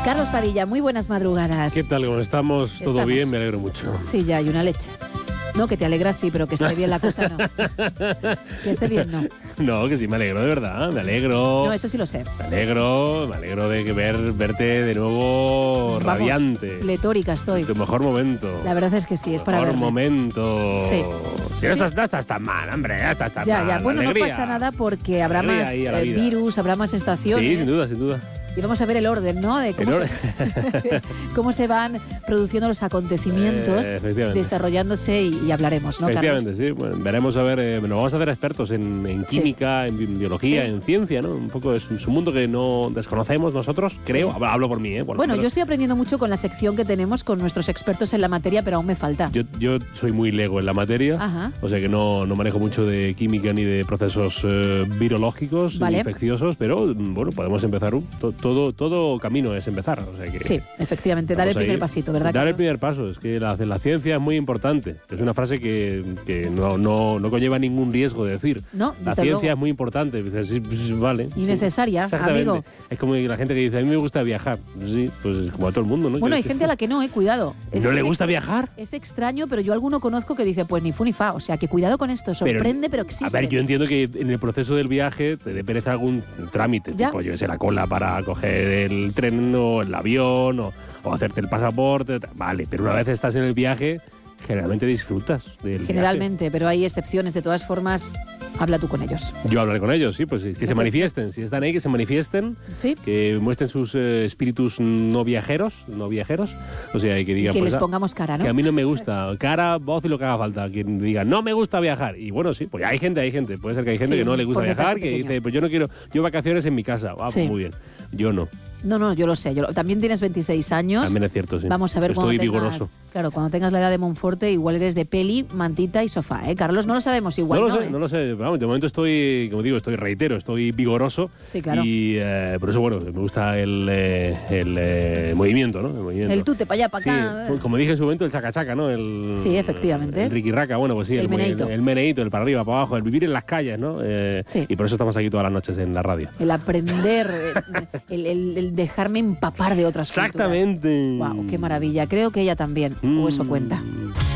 Carlos Padilla, muy buenas madrugadas. ¿Qué tal? ¿Cómo estamos? ¿Todo bien? Me alegro mucho. Sí, ya, y una leche. No, que te alegra sí, pero que esté bien la cosa no. Que esté bien no. No, que sí, me alegro, de verdad, me alegro. No, eso sí lo sé. Me alegro de que verte de nuevo. Vamos, radiante. Pletórica estoy. Tu mejor momento. La verdad es que sí, es para verme. Mejor momento. Sí. Si no estás tan mal, hombre, ya estás tan mal. Ya, bueno, alegría. no pasa nada porque habrá más virus, habrá más estaciones. Sí, sin duda, sin duda. Y vamos a ver el orden, ¿no? De cómo se van produciendo los acontecimientos, desarrollándose y hablaremos, ¿no, Efectivamente, Carlos? sí. Bueno, veremos a ver, nos vamos a hacer expertos en química, sí, en biología, sí, en ciencia, ¿no? Un poco es un mundo que no desconocemos nosotros, creo. Sí. Hablo por mí, ¿eh? Bueno, yo estoy aprendiendo mucho con la sección que tenemos con nuestros expertos en la materia, pero aún me falta. Yo soy muy lego en la materia, ajá, o sea que no manejo mucho de química ni de procesos virológicos, vale, infecciosos, pero bueno, podemos empezar todo camino es empezar. O sea que sí, efectivamente, dar el primer pasito, ¿verdad? Dar el primer paso, es que la ciencia es muy importante. Es una frase que no conlleva ningún riesgo de decir. No, la ciencia luego es muy importante. Dices, sí, pues, vale. Y necesaria, sí, amigo. Es como la gente que dice, a mí me gusta viajar. Sí, pues como a todo el mundo, ¿no? Bueno, hay gente a la que no, cuidado. ¿No le gusta viajar? Es extraño, pero yo alguno conozco que dice, pues ni fu ni fa. O sea, que cuidado con esto, sorprende, pero existe. A ver, yo entiendo que en el proceso del viaje te dé pereza algún trámite, ¿ya? Tipo, yo sé, la cola para coger el tren o el avión o hacerte el pasaporte, vale, pero una vez estás en el viaje, generalmente disfrutas del Generalmente, viaje. Pero hay excepciones, de todas formas, habla tú con ellos. Yo hablaré con ellos, sí, pues que se manifiesten, si están ahí, que se manifiesten, ¿sí? Que muestren sus espíritus no viajeros, o sea, y que digan, y que pues, les pongamos cara, ¿no? Que a mí no me gusta, cara, voz y lo que haga falta, que diga, no me gusta viajar, y bueno, sí, pues hay gente, puede ser que hay gente que no le gusta viajar, que dice, pues yo no quiero, yo vacaciones en mi casa, sí, muy bien, yo no. No, yo lo sé. También tienes 26 años. También es cierto, sí. Vamos a ver estoy vigoroso. Claro, cuando tengas la edad de Monforte, igual eres de peli, mantita y sofá, ¿eh? Carlos, no lo sabemos igual, no lo sé. Vamos, de momento estoy, como digo, estoy vigoroso. Sí, claro. Y por eso, bueno, me gusta el movimiento, ¿no? El movimiento. El tute para allá, para acá. Sí, como dije en su momento, el chacachaca, ¿no? Sí, efectivamente. El riquirraca, bueno, pues sí. El meneíto. El meneíto, el para arriba, para abajo, el vivir en las calles, ¿no? Sí. Y por eso estamos aquí todas las noches en la radio. El aprender, el dejarme empapar de otras culturas. Exactamente. Wow, qué maravilla. Creo que ella también, o eso cuenta.